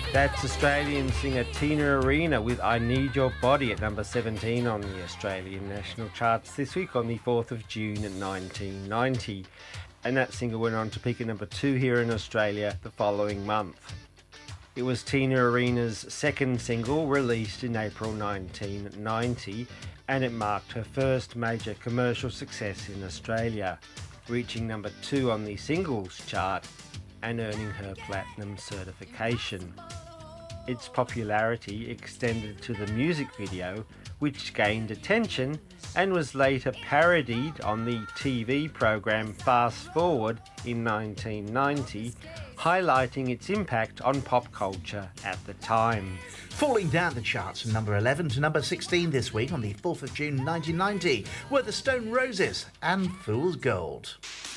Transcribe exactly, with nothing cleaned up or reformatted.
That's Australian singer Tina Arena with I Need Your Body at number seventeen on the Australian national charts this week on the fourth of June nineteen ninety. And that single went on to peak at number two here in Australia the following month. It was Tina Arena's second single, released in April nineteen ninety, and it marked her first major commercial success in Australia, reaching number two on the singles chart and earning her platinum certification. Its popularity extended to the music video, which gained attention and was later parodied on the T V program Fast Forward in nineteen ninety, highlighting its impact on pop culture at the time. Falling down the charts from number eleven to number sixteen this week on the fourth of June nineteen ninety were the Stone Roses and Fool's Gold.